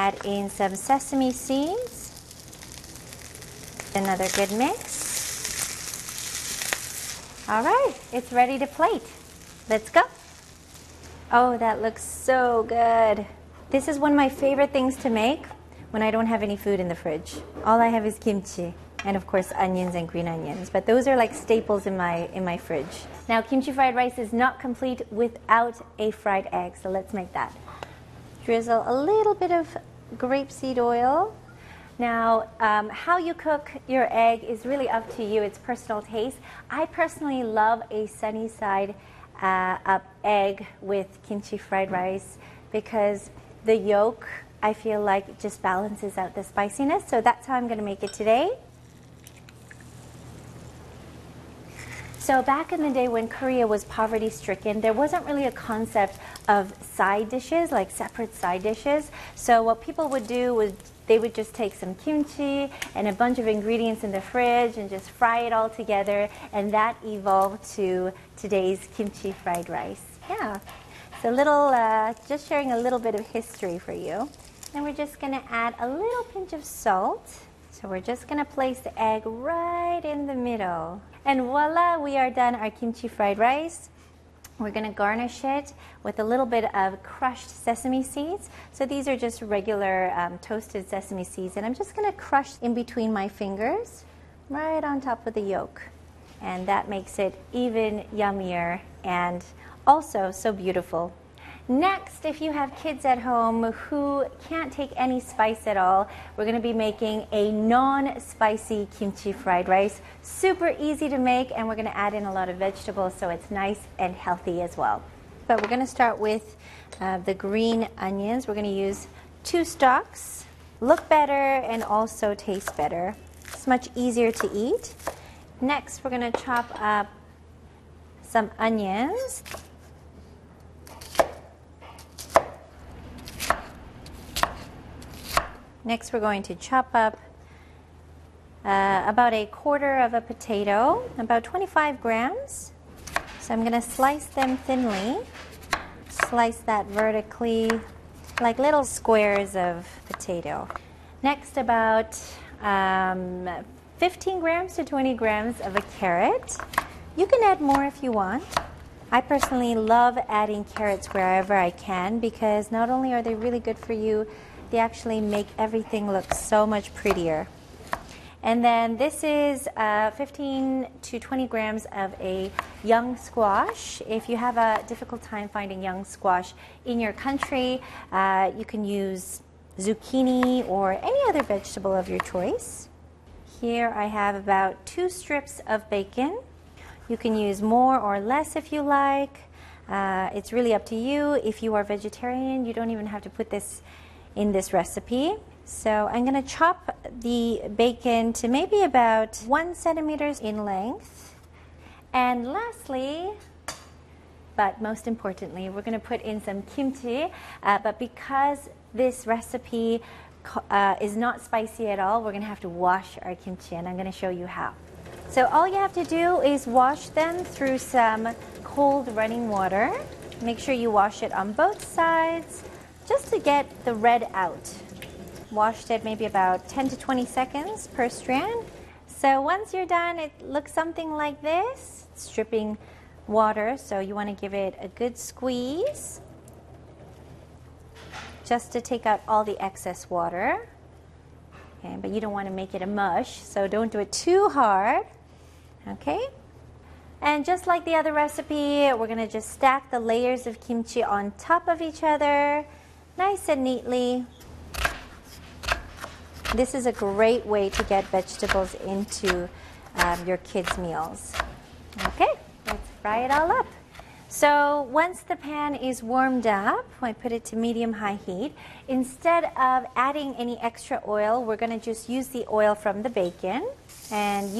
add in some sesame seeds. Another good mix. All right, it's ready to plate. Let's go. Oh, that looks so good. This is one of my favorite things to make when I don't have any food in the fridge. All I have is kimchi and of course onions and green onions, but those are like staples in my fridge. Now kimchi fried rice is not complete without a fried egg, so let's make that. Drizzle a little bit of grapeseed oil. Now, how you cook your egg is really up to you. It's personal taste. I personally love a sunny side up egg with kimchi fried rice because the yolk, I feel like, just balances out the spiciness. So that's how I'm going to make it today. So back in the day when Korea was poverty stricken, there wasn't really a concept of side dishes, like separate side dishes. So what people would do was they would just take some kimchi and a bunch of ingredients in the fridge and just fry it all together, and that evolved to today's kimchi fried rice. Yeah, so just sharing a little bit of history for you. And we're just gonna add a little pinch of salt. So we're just gonna place the egg right in the middle. And voila, we are done our kimchi fried rice. We're gonna garnish it with a little bit of crushed sesame seeds. So these are just regular toasted sesame seeds, and I'm just gonna crush in between my fingers, right on top of the yolk. And that makes it even yummier and also so beautiful. Next, if you have kids at home who can't take any spice at all, we're going to be making a non-spicy kimchi fried rice. Super easy to make, and we're going to add in a lot of vegetables so it's nice and healthy as well. But we're going to start with the green onions. We're going to use 2 stalks. Look better and also taste better. It's much easier to eat. Next, we're going to chop up some onions. Next, we're going to chop up about 1/4 of a potato, about 25 grams. So I'm going to slice them thinly, slice that vertically, like little squares of potato. Next, about 15 grams to 20 grams of a carrot. You can add more if you want. I personally love adding carrots wherever I can because not only are they really good for you, they actually make everything look so much prettier. And then this is 15 to 20 grams of a young squash. If you have a difficult time finding young squash in your country, you can use zucchini or any other vegetable of your choice. Here I have about 2 strips of bacon. You can use more or less if you like. It's really up to you. If you are vegetarian, you don't even have to put this in this recipe. So I'm going to chop the bacon to maybe about 1 centimeter in length. And lastly, but most importantly, we're going to put in some kimchi. But because this recipe is not spicy at all, we're going to have to wash our kimchi, and I'm going to show you how. So all you have to do is wash them through some cold running water. Make sure you wash it on both sides, just to get the red out. Washed it maybe about 10 to 20 seconds per strand. So once you're done, it looks something like this. It's dripping water, so you want to give it a good squeeze just to take out all the excess water. Okay, but you don't want to make it a mush, so don't do it too hard. Okay? And just like the other recipe, we're going to just stack the layers of kimchi on top of each other, nice and neatly. This is a great way to get vegetables into your kids' meals. Okay, let's fry it all up. So once the pan is warmed up, I put it to medium-high heat. Instead of adding any extra oil, we're going to just use the oil from the bacon and